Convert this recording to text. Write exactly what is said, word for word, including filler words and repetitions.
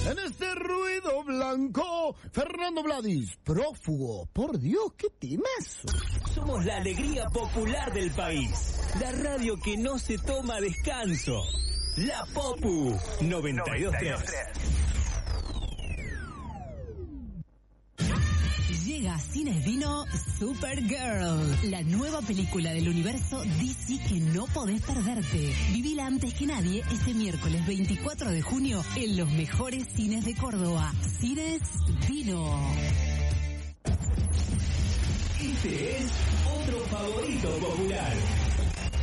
En este ruido blanco, Fernando Vladis, prófugo. Por Dios, qué temazo. Somos la alegría popular del país. La radio que no se toma descanso. La Popu noventa y dos punto tres. Llega a Cines Vino Supergirl, la nueva película del universo D C que no podés perderte. Vivila antes que nadie este miércoles veinticuatro de junio en los mejores cines de Córdoba. Cines Vino. Este es otro favorito popular.